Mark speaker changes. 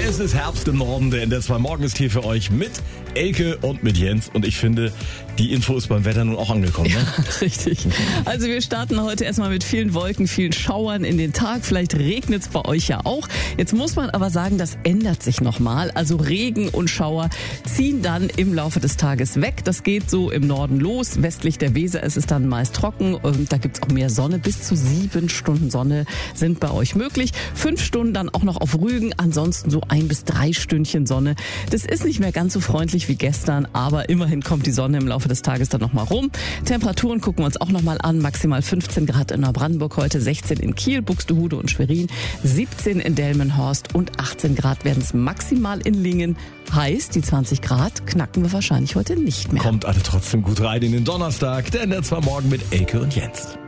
Speaker 1: Es ist Herbst im Norden, der NDR 2 Morgen ist hier für euch mit Elke und mit Jens. Und ich finde, die Info ist beim Wetter nun auch angekommen. Ne?
Speaker 2: Ja, richtig. Also wir starten heute erstmal mit vielen Wolken, vielen Schauern in den Tag. Vielleicht regnet es bei euch ja auch. Jetzt muss man aber sagen, das ändert sich nochmal. Also Regen und Schauer ziehen dann im Laufe des Tages weg. Das geht so im Norden los. Westlich der Weser ist es dann meist trocken. Und da gibt's auch mehr Sonne. Bis zu 7 Stunden Sonne sind bei euch möglich. 5 Stunden dann auch noch auf Rügen. Ansonsten so 1 bis 3 Stündchen Sonne. Das ist nicht mehr ganz so freundlich wie gestern, aber immerhin kommt die Sonne im Laufe des Tages dann nochmal rum. Temperaturen gucken wir uns auch nochmal an. Maximal 15 Grad in Neubrandenburg heute, 16 in Kiel, Buxtehude und Schwerin, 17 in Delmenhorst und 18 Grad werden es maximal in Lingen. Heißt, die 20 Grad knacken wir wahrscheinlich heute nicht mehr.
Speaker 1: Kommt alle trotzdem gut rein in den Donnerstag, der NDR 2 Morgen mit Elke und Jens.